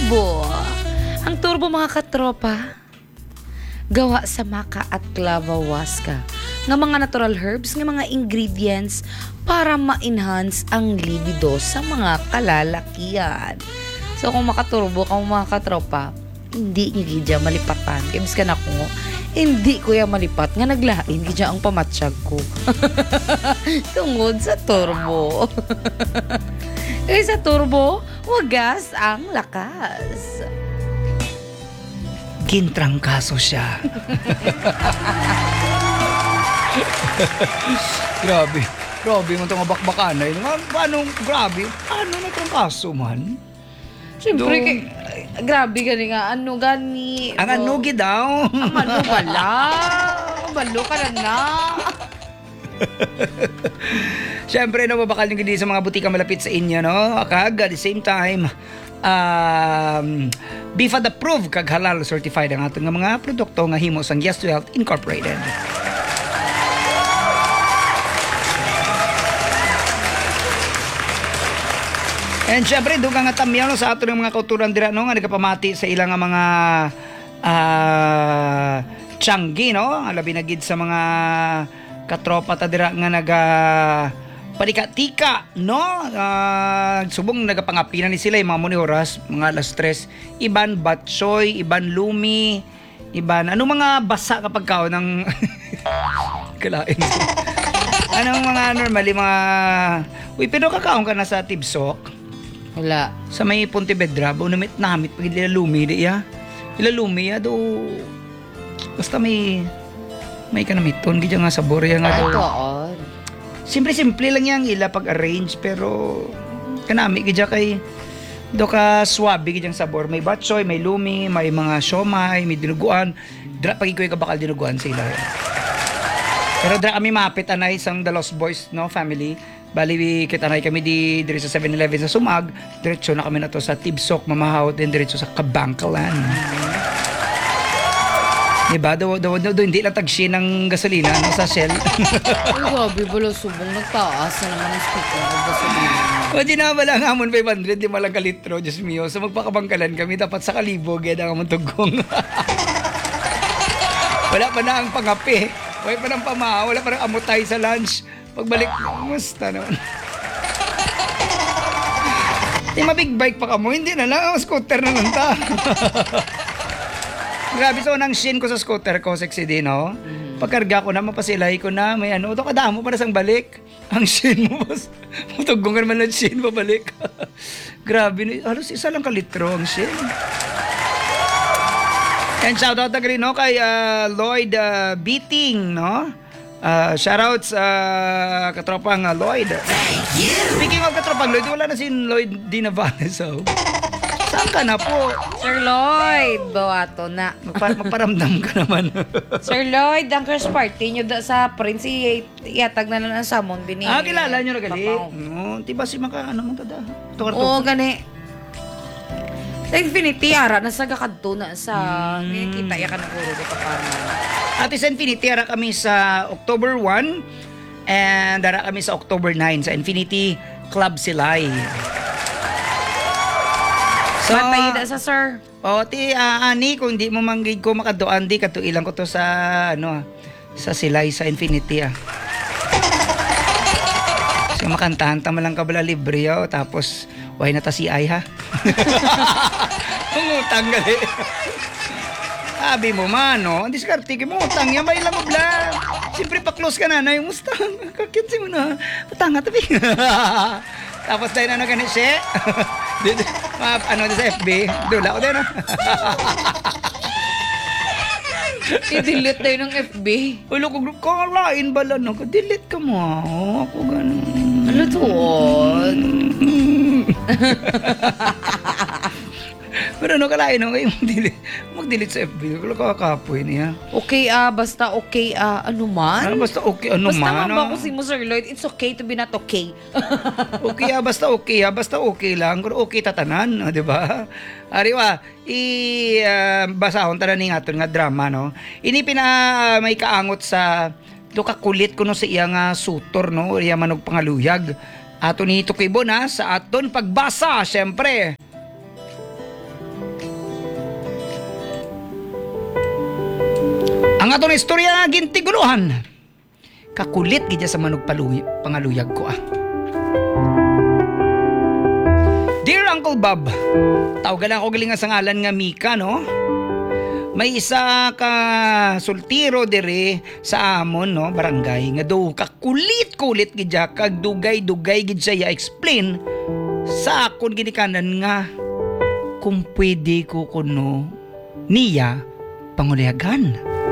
turbo. Ang turbo mga katropa, gawa sa maka at clavahuasca nga mga natural herbs nga mga ingredients para ma-enhance ang libido sa mga kalalakihan. So kung makaturbo ka mga katropa, hindi nyo gidya malipatan. Kaya miskan ako, hindi ko yung malipat nga naglain gidya ang pamatsyag ko. Tungod sa turbo. Kaya sa turbo, wagas ang lakas. Gintrangkaso siya. Grabe. Grabe mo itong bakbakanay. Paano, grabe. Paano na trangkaso man? Siyempre, grabe gani nga. Ano gani? Ang anugi daw. Ang ano bala? Balo ka na. Siyempre, nababakal yung gindi sa mga butika malapit sa inyo, no? Kag, at the same time, BIFAD approved kag halal certified ang atong mga produkto nga himo sang Yes to Health Incorporated. And syempre, doon nga tamyan sa ato ng mga kauturan dira no, nga nagapamati sa ilang nga mga tiyanggi, no? Alabi na gid sa mga katropa ta dira nga naga panika-tika, no? Subong nagapangapinan ni sila yung mga muni oras, mga alas 3. Iban batsoy, iban lumi, iban ano mga basa kapag kao ng kalain. Anong mga normally mga uy, pero kakaon ka na sa Tibsok? Wala. Sa may Pontevedra, namit pag ilalumi di ya. Ilalumi ya do. Basta may kanamiton gidya nga sabor ya nga do. Simple lang yang ila pag-arrange pero kanami gidya kay do ka swabe gidyang sabor. May batchoy, may lumi, may mga siomay, may dinuguan. Dra pag ikoy ka bakal dinuguan sila. Pero dra kami mapit anay sang The Lost Boys no family. Bali kita na kami dire sa 7-Eleven sa Sumag, diretso na kami na to sa Tibsok, Mamahaw, then diretso sa Kabangkalan. Diba? Hindi lang tagsi ng gasolina no, sa Shell. Ay, grabe bala subong nagtaas na naman ang speaker of gasolina. O di na wala nga amon 500, di malang kalitro, Diyos mio. So magpakabangkalan kami, dapat sa kalibog, yan ang amon tugong. Wala pa na ang pangapi, wala pa ng pamahaw, wala pa ng amutay sa lunch. Pagbalik, musta naman. Di mabig bike pa ka mo, hindi na lang, scooter na lang ta. Grabe, so nang shin ko sa scooter ko, sexy din, no? Pagkarga ko na, mapasilay ko na, may ano, ito kadamo para sang balik. Ang shin mo, matugong ka naman ng shin, pabalik. Grabe, halos isa lang kalitro ang shin. And shoutout na rin, no, kay Lloyd Beating, no? Shoutouts katropang Lloyd. Speaking of katropang Lloyd, wala na si Lloyd Di Navales. So, saan ka na po? Sir Lloyd, bawato na. Magparamdam ka naman. Sir Lloyd, ang crush party nyo sa Prince, iatag na lang ang samon bini. Kilala nyo na gali? No, tiba si maka, ano mo tada? Oo, gani. Sa Infinity, ara, nasa gakadto na sa, kita ya ka na puro dito parang. At sa Infinity, ara kami sa October 1 and ara kami sa October 9 sa Infinity Club Silay. So, matayin na sa sir. O, ani, kung di mo manggig ko makadoan, di katuilan ko to sa, sa Silay, sa Infinity, So, makantahan tama lang ka bala libre, tapos, why na ta si ay, ha? Pangutang gali. Sabi mo man, no? Diskarte mo, utang yan, may lamog lang. Siyempre, pa-close ka na, yung mustang. Kakitsi mo na. Utang nga, tabi. Tapos dahil na ganit siya. Sa FB. Dula ko din, I-delete tayo ng FB. Ulo ko lain bala, no? Delete ka mo. Ako ganun. Ano doon? Pero kalain no, kayo mag-delete sa FB. Wala kakapoy niya. Okay, basta okay, ano man? Basta okay, ano basta man. Basta mabako si mo, Sir Lloyd, it's okay to be not okay. Okay, basta okay, basta okay lang. Kung okay tatanan, di ba? Ariwa, basahon tanan ni aton nga drama, no? Ini may kaangot sa do kakulit kuno sa iya nga sutor, no? Iya manog pangaluyag. Ato ni Tukibo na sa aton pagbasa, syempre. Ato na istorya nga gintiguluhan. Kakulit gidya sa manog pangaluyag ko Dear Uncle Bob, tawagan ako galing nga sa ngalan nga Mika, no? May isa ka sultiro dire sa amon, no, barangay nga do kakulit-kulit gidya kag dugay-dugay gid siya explain sa akon ginikanan nga kung pwede ko kuno niya panguliagan.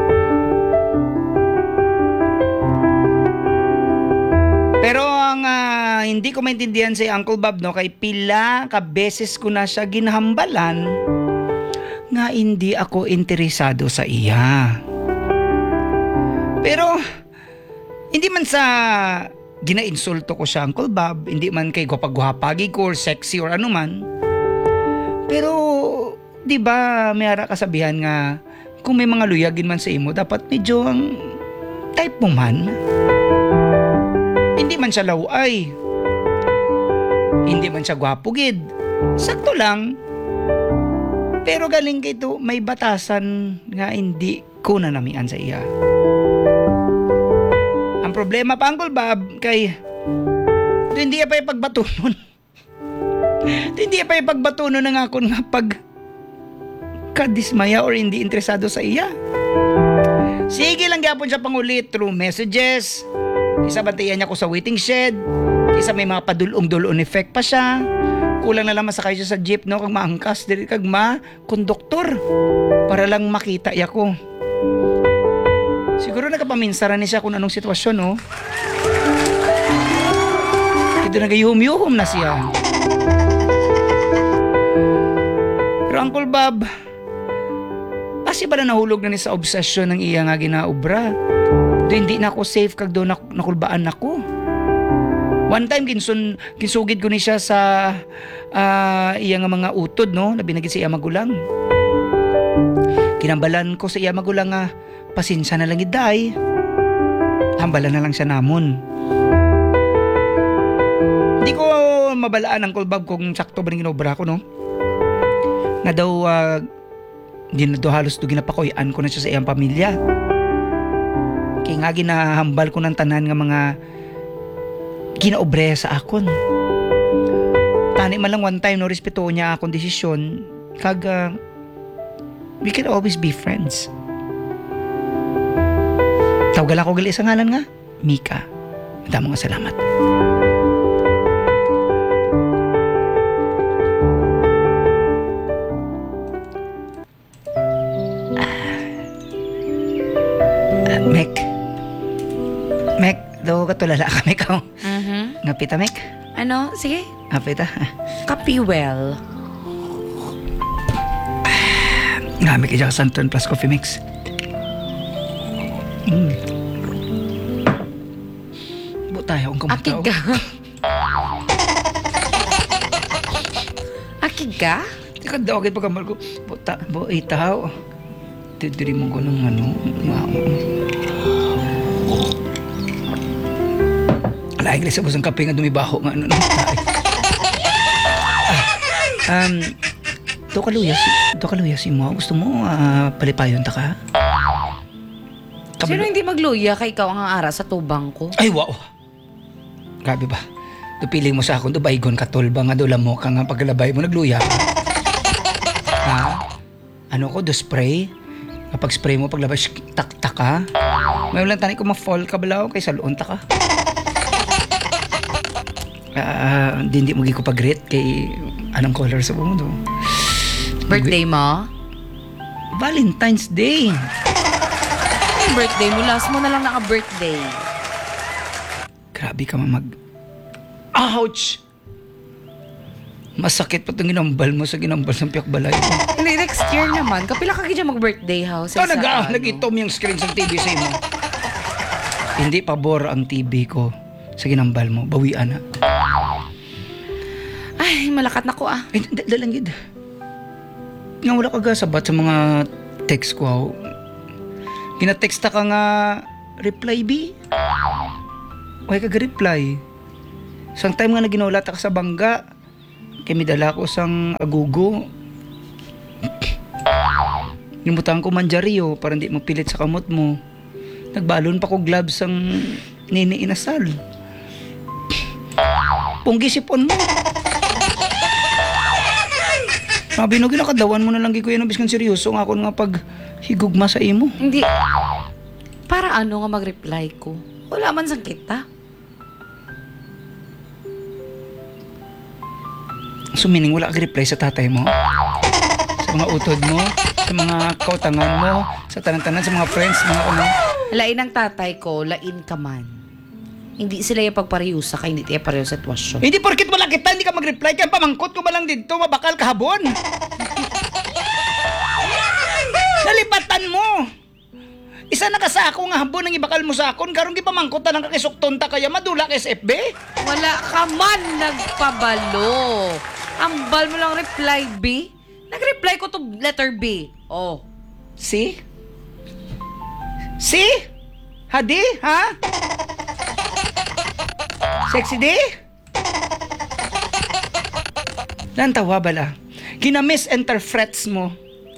Pero ang hindi ko maintindihan si Uncle Bob, no, kay pila ka beses ko na siya ginahambalan nga hindi ako interesado sa iya. Pero hindi man sa ginainsulto ko siya, Uncle Bob, hindi man kay gwapag-gwapagi ko or sexy or ano man. Pero di ba may ara kasabihan nga kung may mga luyagin man sa imo, dapat medyo ang type mo man. Hindi man siya laway. Hindi man siya gwapo gid. Sakto lang. Pero galing kito may batasan nga hindi ko na namian sa iya. Ang problema pa, Uncle Bob, kay hindi pa ipagbatunon. Hindi pa ipagbatunon ng ako nga pag kadismaya or hindi interesado sa iya. Sige lang gyapon siya pangulit through messages. Isa bantayan niya ko sa waiting shed. Isa may mga padulong-dulong effect pa siya. Kulang na lang masakay siya sa jeep, no, kag maangkas diri kag konduktor para lang makita iya ko. Siguro nagkapaminsaran ni siya kung anong sitwasyon, no. Ito nagayuhum-yuhum na siya. Pero Uncle Bob, kasi ba na nahulog na ni sa obsesyon ng iya nga ginaobra? Do hindi na ako safe kag do nakulbaan ako. One time kinsugid ko ni siya sa iya nga mga utod, no, labi na gid sa iya magulang. Kinambalan ko sa iya magulang nga pasensya na lang iday. Hambalan na lang siya namon. Hindi ko mabalaan, Uncle Bob, kung sakto ba ning ginobra ko, no. Nga daw di na daw halos do ginapakoyan ko na siya sa iyang pamilya. Kaya nga ginahambal ko ng tanan nga mga ginaobre sa akon. Tani man lang one time, no, respeto niya akong desisyon. Kag we can always be friends. Tawagal ako gali sa ngalan nga Mika. Madamo nga salamat. Mek, daw katulala kami ka. Ngapita, Mek? Ano? Sige. Ngapita. Kapiwell. Ngamit ka sa Santon Plus Coffee Mix. Tayo ang kumataw. Akig ka? Akig ka? Tika daw, agad pagkamal ko. Itaw. Diri mo ko ng ano. Alaig lang sa busang kape nga dumibaho nga ano. Do kaluya si mo. Gusto mo palipayon ta ka? Sino hindi magluya kay ikaw ang ara sa tubang ko? Ay, wow! Grabe ba? Dupiling mo sa akong dubaygon katol ba nga dola mo ka nga paglalabay mo nagluya ka? Ha? Ano ko, do spray? Kapag spray mo paglabay, tak-tak ka? May ulang tani ko ma-fall ka balaw kay saluon ta ka? Hindi mo ko pag-rate kay anong color sa bumo do? Birthday mo? Valentine's Day! Birthday mo, last mo na lang naka-birthday. Grabe ka Ouch! Masakit pa itong ginambal mo sa ginambal ng piyak balay mo. Hindi, next year naman. Kapila ka dyan mag-birthday house. Ito nag-itom yung screen sa TV sa imo. Hindi pabor ang TV ko sa ginambal mo. Bawian na. Ay, malakat na ko Eh, dalangid. Nga wala ka gasabat sa mga text ko. Gina-text ka nga reply B. Huwag ka reply. Isang time nga na ginulat ka sa bangga, kaya midala ko sang agugo. Limutan ko manjaryo para hindi mo pilit sa kamot mo. Nagbalon pa ko gloves ang nini inasal. Punggi sipon mo. Sabi no, ginakadawan mo na lang gikuya ng biskan seryoso nga ako nga pag higugma sa imo. Hindi. Para ano nga mag-reply ko? Wala man sang kita. So meaning wala ka reply sa tatay mo? Sa mga utod mo? Sa mga kautangan mo? Sa tanan-tanan, sa mga friends, mga ano? Lain ang tatay ko, lain ka man. Hindi sila yung pagpariyusa kaya hindi tayo pareho sa sitwasyon. Hindi porkit wala kita, hindi ka mag-reply. Kaya pamangkot ko ba lang dito, mabakal kahabon. Nalipatan mo. Isa na ka sa ako nga habon ang ibakal mo sa akon. Karong gipamangkot na lang ka kisukton ta kaya madula kay SFB. Wala ka man nagpabalo. Ambal mo lang reply B. Nag-reply ko to letter B. Oh. See? See? Hadi, ha? Sexy di? Lantawa bala. Gina-misinterprets mo.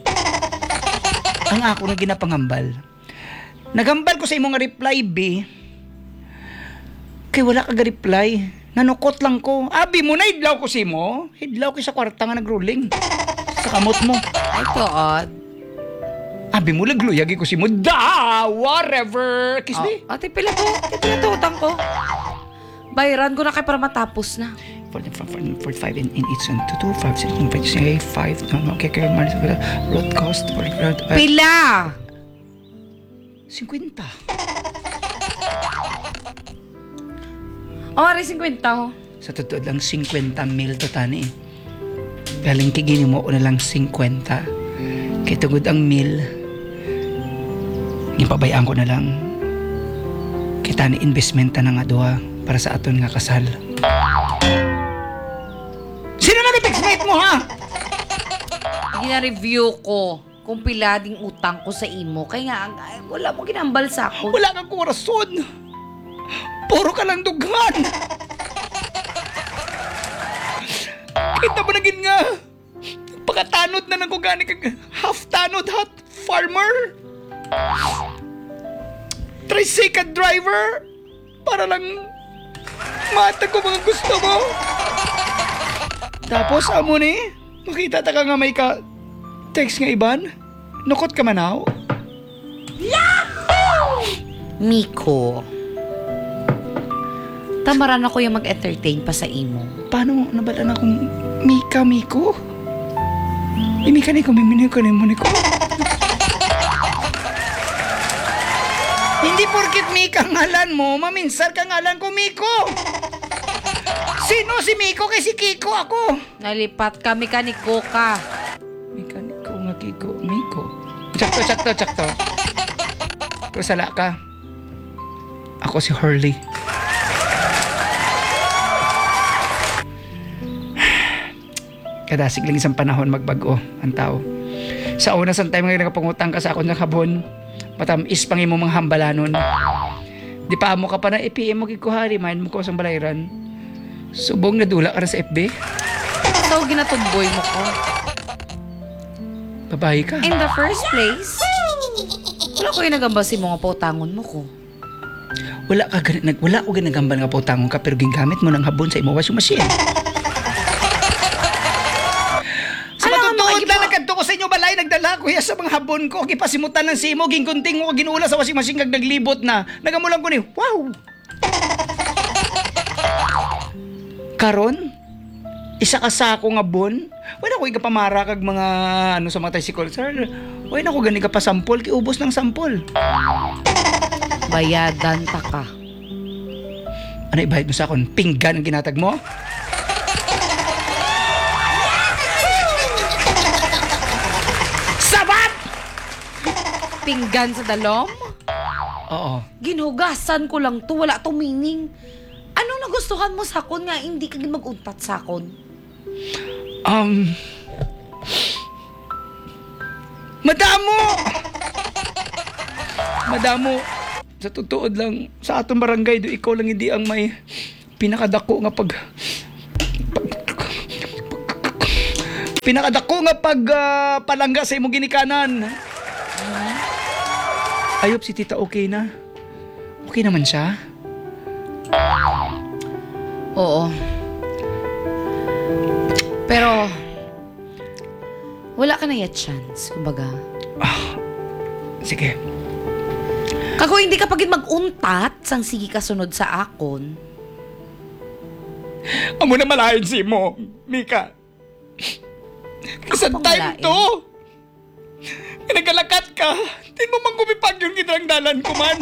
Ang ako na ginapangambal. Nagambal ko sa imong reply B. Kay wala ka reply. Nanukot lang ko. Abi mo na hidlaw ko si mo. Hidlaw ko sa kwarta nga nagruling. Sa kamot mo. Ay, tuod. Abi mo lagluyagi ko si mo. Da! Whatever! Kiss me. Ate, pila to? Utang ko. Bayaran ko na kay para matapos na. 45 in each and 2, 5, 6, 5, no, okay, road cost, Pila! 50. O, ari 50 ho. Sa totoo lang, 50 mil to tani. Galing kigini mo na lang 50. Kaya tugod ang mil, ipabayaan ko na lang. Kita ni investment na nga duha para sa aton nga kasal. Sino nag-textmate mo, ha? Gina-review ko kung pila ding utang ko sa imo. Kaya nga, wala mo ginambal sa ako. Wala kang korason. Puro ka lang dughan. Kita mo naging nga. Pagkatanod na ng kugani kag half-tanod hot farmer. Tricycle driver. Para lang matag ko mga gusto mo. Tapos amo ni, makita ta ka nga may ka text nga iban. Nukot ka manaw. Miko. Tamaran ako yung mag-entertain pa sa imo. Paano nabalaan akong Miko? Mika ni ko, mimini ko ni mo ni ko. Hindi porkit Mika ngalan mo, maminsar ka ngalan ko Miko. Sino si Miko kay si Kiko ako? Nalipat kami ka ni Coca. Mika ni ko nga Kiko, Miko. Tsakto. Pero sala ka. Ako si Hurley. Kadasig lang isang panahon magbago ang tao. Sa una sa time nga nagapangutang ka sa akong nakabon, matamis pang imong mga hambalanon. Di pa mo ka pa na EPM mo kikuhari, mind mo ko sa balayran. Subong nadula ka na sa FB. So, ginatumboy mo ko. Babae ka. In the first place, wala ko yung nagamba si mga pautangon mo ko. Wala ko ginagambal nga pautangon ka pero gingamit mo ng habon sa imo washing machine. Ko sa inyo balay nagdala ko sa mga habon ko gipasimutan ng simo gingunting mo ginula sa washing machine kag naglibot na nagamulang ko ni wow karon isa ka sa ako nga bon wala ko igapamara kag mga ano sa mga tricycle sir wala ko gani ka pa sample kiubos ng sample Bayadan ta ka. ano ibayad mo sa akon pinggan ang ginatag mo. Pinggan sa dalom? Oo. Ginhugasan ko lang to, wala to meaning. Anong nagustuhan mo sa akon nga hindi ka mag-untat sa akon? Madamo. Sa tutuod lang, sa atong barangay do ikaw lang hindi ang may pinakadako nga palangga sa imong ginikanan. Ayop si tita okay na? Okay naman siya? Oo. Pero, wala ka na yet chance, kumbaga. Sige. Kako hindi ka pagid mag-untat, sang sige ka sunod sa akon. Amo na malayan si mo, Mika. Kasi Ako pang time malain. to. Nagkalakat ka. Di mo man kumipag yung gidrang dalan ko man.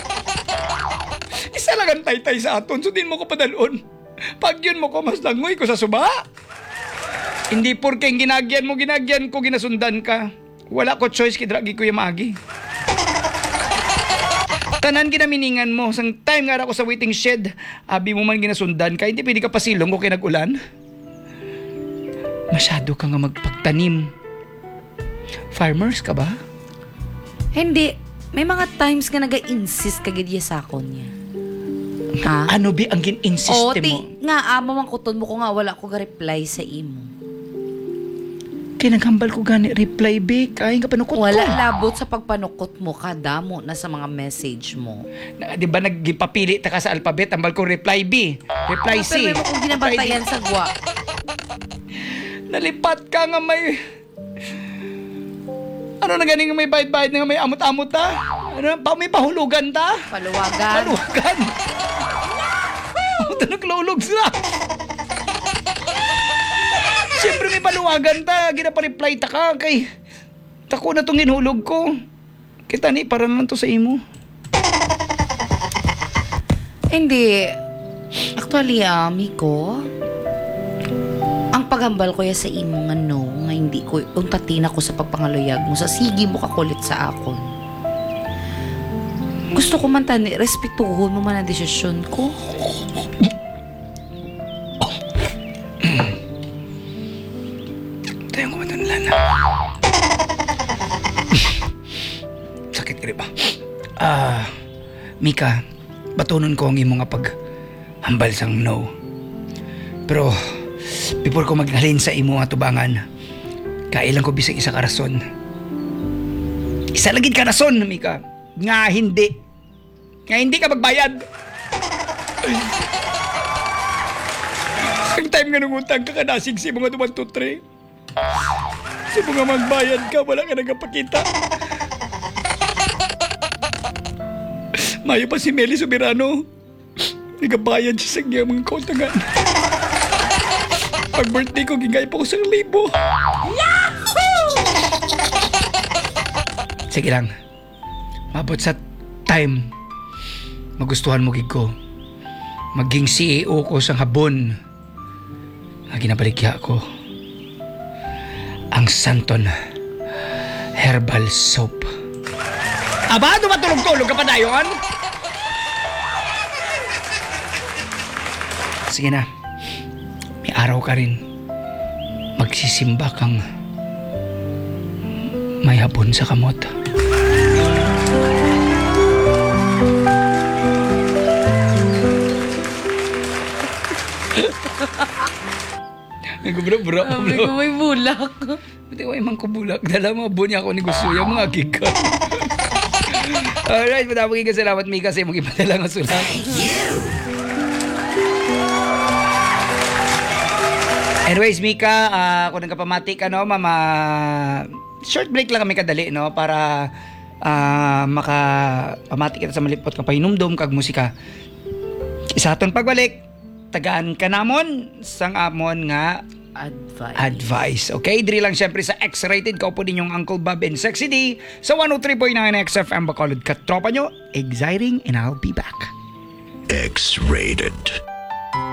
Isa lang ang taytay sa aton, so din mo ko padalon. Pag yun mo ko, mas langoy ko sa suba. Hindi porke ginagyan ko, ginasundan ka. Wala ko choice, kidragi ko yung maagi. Tanan ginaminingan mo, sang time nga ako sa waiting shed, abi mo man ginasundan ka, hindi pwede ka pasilong kung kinag-ulan. Masyado ka nga magpagtanim. Farmers ka ba? Hindi. May mga times nga naga-insist ka gidya sa akon niya. Ha? Ano ba ang gin-insist Oo, mo? nga, man kuton mo ko nga wala ko ga-reply sa imo. Kinaghambal ko gani reply back. Ay, nga panukot Wala ko. labot sa pagpanukot mo, kadamo na sa mga message mo. Di ba nagpapili ta ka sa alphabet? Ambal ko reply B, reply C. Pero mo kung ginabantayan sa gwa. Nalipat ka nga may... Ano na ganing may bayad-bayad na nga may amot-amot ta? Ano, may pahulugan ta? Paluwagan. Paluwagan. Ito naglulog sila. Siyempre may paluwagan ta. Gina-reply ta ka kay... Tako na itong hinulog ko. Kita ni, para naman to sa imo. Hindi. Actually, Miko, ang paghambal ko ya sa imo nga no, nga hindi ko untatin ako sa pagpangaluyag mo, sa sige mo kakulit sa akon. Gusto ko man tani, respetuhon mo man ang desisyon ko. Tayo ko matunlan. Sakit ka rin ba? Mika, batunon ko ang imo nga paghambal sang no. Pero, before ko maghalin sa imo nga tubangan, kailan ko bisag isa ka rason. Isa lagid ka rason, Mika. Nga hindi ka magbayad. Ang time nga nungutang ka kanasig si mga 1, 2, 3. Sa mga magbayad ka, wala ka nagapakita. Mayo pa si Meli Soberano. Nagabayad siya sa kanyang mga kautagan. Pag birthday ko, gigay pa ko sa 1,000. Yahoo! Sige lang. Mabot sa time, magustuhan mo gig ko. Maging CEO ko sa habon. Ang ginabalikya ko. Ang Santon Herbal Soap. Aba, dumatulog-tulog ka pa na yun? Sige na. May araw ka rin. Magsisimba kang may habon sa kamot. Nagubra-bra ko, Sabi ko may bulak. Pati ko imang kubulak. Dala mo, bunya ako ni gusto yung mga giga. Alright, madaming salamat, Mika, sa imong ipadala nga sulat. Anyways, Mika, kung nagkapamati ka, no, mama, short break lang kami kadali, no, para makapamati kita sa malipot ng pahinumdum kag musika. Isa aton pagbalik, tagaan ka namon sang amon nga advice. Okay, diri lang syempre sa X-Rated. Kaupo din yung Uncle Bob and Sexy D sa 103.9 XFM Bacolod. Katropa nyo, exciting, and I'll be back. X-Rated.